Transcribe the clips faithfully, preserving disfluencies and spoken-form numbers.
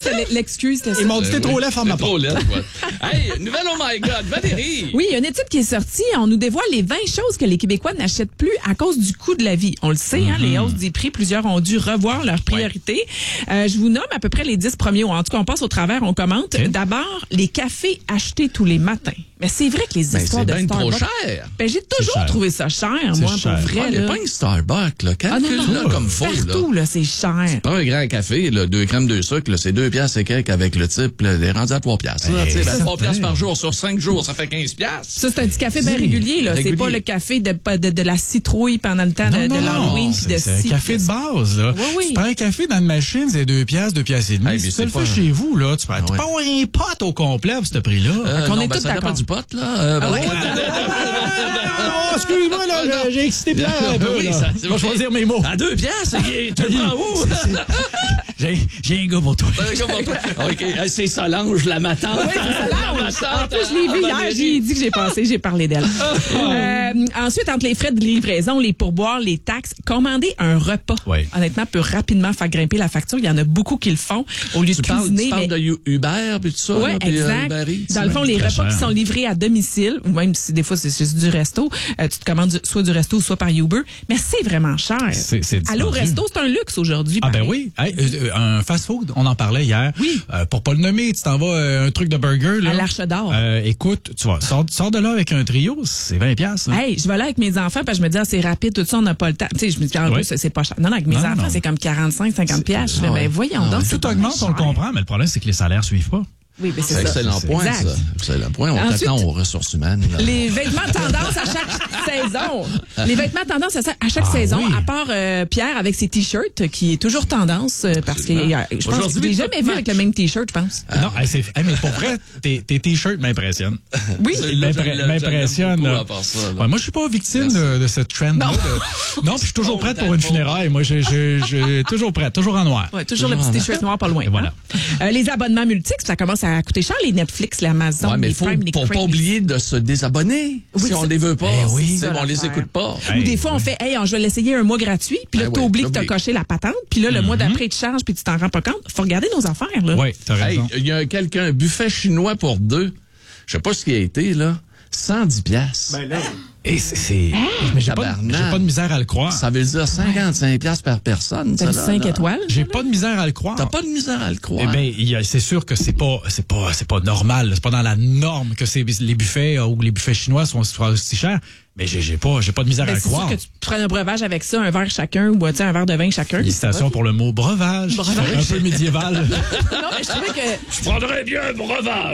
c'était l'excuse. Ils m'ont dit, t'es trop laid, ferme la porte. Trop laid, ouais. Hey, nouvelle Oh My God, Valérie. Oui, il y a une étude qui est sortie. On nous dévoile les vingt choses que les Québécois n'achètent plus à cause du coût de la vie. On le sait, mm-hmm. hein, les hausses des prix, plusieurs ont dû revoir leurs priorités. Ouais. Euh, je vous nomme à peu près les dix premiers. En tout cas, on passe au travers, on commente. Okay. D'abord, les cafés achetés tous les matins. Mais c'est vrai que les ben, histoires de Starbucks... trop cher. Ben, j'ai toujours trouvé ça cher, moi, cher. pour vrai. Il n'y a pas une Starbucks, là. Calcule-là ah, comme faut, là. Partout, là, c'est cher. Pas un grand café, là, deux crèmes, deux sucres, là, c'est deux piastres et quelques avec le type, là, des rendus à trois piastres. Là, hey, ben, trois piastres par jour sur cinq jours, ça fait quinze piastres. Ça, c'est un petit café bien régulier, là. Régulier. C'est pas le café de, de, de la citrouille pendant le temps non, de, de l'Halloween. C'est, c'est un café de base, là. Oui, oui. Tu prends un café dans une machine, c'est deux piastres, deux piastres et demi. Hey, si tu le fais chez vous, là, tu prends pas un pot au complet pour ce prix-là. Euh, on non, est ben, tous ça d'accord. dépend du pot, là. Euh, ah, ouais. Oh, excuse-moi, là, j'ai excité Pierre un peu. Oui, ça, je vais choisir mes mots. À deux piastres, tu te prends où? J'ai, j'ai un gars pour toi. Un gars pour toi. OK, c'est Solange, la matante. Oui, c'est Solange. En plus, je l'ai vu hier, j'ai dit que j'ai passé, j'ai parlé d'elle. euh, ensuite, entre les frais de livraison, les pourboires, les taxes, commander un repas, oui. honnêtement, peut rapidement faire grimper la facture. Il y en a beaucoup qui le font au lieu tu de parles, cuisiner. Tu parles mais... de Uber puis tout ça? Oui, Euh, exact. Uber, dans le fond, les repas cher. Qui sont livrés à domicile, ou même si des fois c'est juste du resto, euh, tu te commandes du, soit du resto, soit par Uber, mais c'est vraiment cher. C'est, c'est Aller au resto, c'est un luxe aujourd'hui. Ah ben oui. Hey, euh, un fast-food, on en parlait hier. Oui. Euh, pour pas le nommer, tu t'en vas euh, un truc de burger. Là. À l'Arche d'Or. Euh, écoute, tu vois, sors, sors de là avec un trio, c'est vingt piastres. Hey, je vais là avec mes enfants, parce que je me dis, ah, c'est rapide, tout ça, on n'a pas le temps. Tu sais, je me dis, en plus, c'est pas cher. Non, non, avec mes non, non. enfants, c'est comme quarante-cinq, cinquante piastres. Ah, ouais. Ben voyons ah, donc. Tout augmente, on le comprend, mais le problème, c'est que les salaires suivent pas. Oui, mais c'est, c'est ça. excellent c'est point, exact. ça. Excellent point. On Ensuite, t'attend aux ressources humaines. Là. Les vêtements tendance à chaque saison. Les vêtements tendance à, à chaque ah, saison, oui. à part euh, Pierre avec ses t-shirts, qui est toujours tendance, euh, parce que euh, je pense que je l'ai jamais vu avec le même t-shirt, je pense. Ah. Non, hey, c'est, hey, mais pour vrai, tes, tes t-shirts m'impressionnent. Oui, M'impressionnent. m'impressionne, ouais, moi, je suis pas victime de, de cette trend. Non, de... non, puis je suis toujours prête pour une funéraille. Moi, je suis toujours prête, toujours en noir. Ouais, toujours, toujours le petit t-shirt noir, pas loin. Voilà. Hein? Euh, les abonnements multiples, ça commence à coûter cher, les Netflix, l'Amazon, ouais, mais les faut, Prime, les faut pas oublier de se désabonner oui, si on les veut pas. Ben oui, si on les écoute pas. Ou des fois, on fait, hey, je vais l'essayer un mois gratuit, puis là, ben t'oublies oui, que t'as coché la patente, puis là, le mm-hmm. mois d'après, tu charges, puis tu t'en rends pas compte. Faut regarder nos affaires, là. Oui, t'as raison. Il hey, y a quelqu'un, un buffet chinois pour deux. Je sais pas ce qui a été, là. cent dix piastres. Ben là. Et c'est, c'est... Hein? Mais j'ai pas, de, j'ai pas de misère à le croire. Ça veut dire cinquante-cinq piastres par personne. T'as ça, cinq étoiles? J'ai pas de misère à le croire. T'as pas de misère à le croire. Eh ben, il y a, c'est sûr que c'est pas, c'est pas, c'est pas normal. C'est pas dans la norme que c'est, les buffets euh, ou les buffets chinois sont, sont aussi chers. Mais j'ai, j'ai pas, j'ai pas de misère ben, à le croire. C'est sûr que tu prends un breuvage avec ça, un verre chacun, ou un verre de vin chacun. Félicitations pour le mot breuvage. breuvage. Un peu médiéval. Non, mais je trouvais que... Je prendrais bien un breuvage.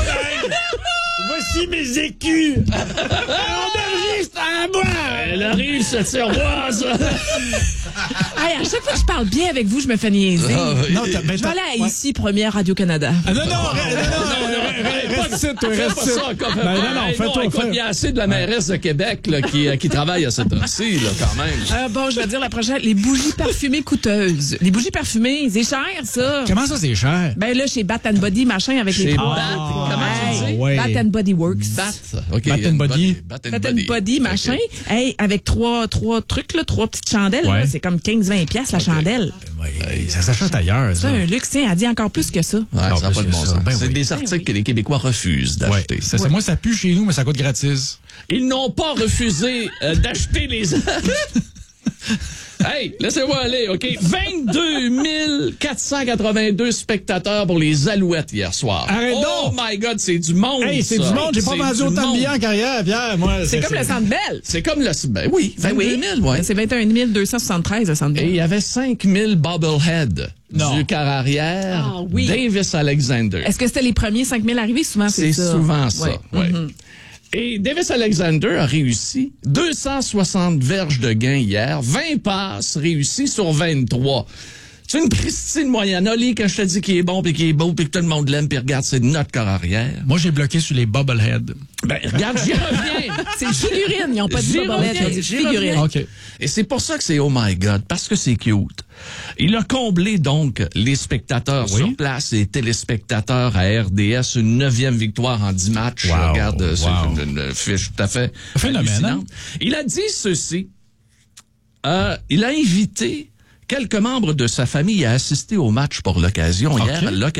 Voici mes écus. Aubergiste à boire. Elle arrive, cette cervoise. Hey, à chaque fois que je parle bien avec vous, je me fais niaiser. Ah, oui. Non, ben, je vais aller à ouais. ici, première Radio-Canada. Ah, non, non, non, non, reste ici, toi, reste ici. Ben, non, non, fais-toi. Il y a assez de la mairesse de Québec là, qui, qui travaille à cette heure-ci, là, quand même. Euh, bon, je vais dire la prochaine. Les bougies parfumées coûteuses. Les bougies parfumées, c'est cher, ça. Comment ça, c'est cher? Ben là, chez Bat and Body, machin, avec chez les Bat, ah, comment tu dis? Ouais. Bat and Body Works. Bat, OK. Bat and Body. Bat and Body, body machin. Okay. Hey, avec trois, trois trucs, là, trois petites chandelles, ouais. là, c'est comme quinze vingt piastres la okay. chandelle. Ouais, ça s'achète ailleurs. C'est un luxe, tiens, elle dit encore plus que ça. Ouais, non, ça n'a pas de bon sens. Ben c'est oui. des articles ben oui. que les Québécois refusent d'acheter. Ouais. Ça, c'est ouais. Moi, ça pue chez nous, mais ça coûte gratis. Ils n'ont pas refusé euh, d'acheter les... Hey, laissez-moi aller, OK? vingt-deux mille quatre cent quatre-vingt-deux spectateurs pour les Alouettes hier soir. Arrête oh donc! my God, c'est du monde, Hey, c'est ça. du monde. J'ai pas vendu autant de billets en carrière, Pierre. Moi, c'est, c'est comme c'est... le Centre Bell. C'est comme le... Ben oui, vingt-deux mille, ouais. C'est vingt et un mille deux cent soixante-treize, le Centre Bell. Et il y avait cinq mille bobbleheads. Non. Du quart arrière, ah, oui. Davis Alexander. Est-ce que c'était les premiers cinq mille arrivés? Souvent, c'est, c'est ça. C'est souvent ça, ouais. ouais. Mm-hmm. Et Davis Alexander a réussi deux cent soixante verges de gain hier, vingt passes réussies sur vingt-trois. C'est une Christine moyenne. Oli, quand je te dis qu'il est bon, puis qu'il est beau, puis que tout le monde l'aime, puis regarde, c'est notre corps arrière. Moi, j'ai bloqué sur les bobbleheads. Ben, regarde, j'y reviens. C'est figurine. Ils n'ont pas dit bobblehead, ils ont dit figurine. Okay. Et c'est pour ça que c'est Oh My God, parce que c'est cute. Il a comblé, donc, les spectateurs oui. sur place, les téléspectateurs à R D S, une neuvième victoire en dix matchs. Wow, regarde, wow. c'est une, une fiche tout à fait phénomène. Hein? Il a dit ceci. Euh, il a invité quelques membres de sa famille à assister au match pour l'occasion. Okay. Hier,